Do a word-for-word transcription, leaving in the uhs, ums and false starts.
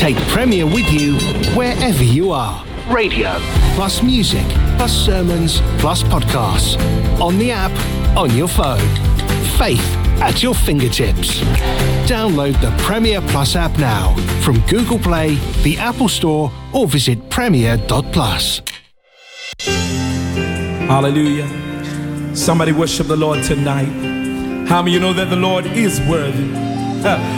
Take Premier with you wherever you are. Radio, plus music, plus sermons, plus podcasts. On the app, on your phone. Faith at your fingertips. Download the Premier Plus app now from Google Play, the Apple Store, or visit premier dot plus. Hallelujah. Somebody worship the Lord tonight. How many of you know that the Lord is worthy?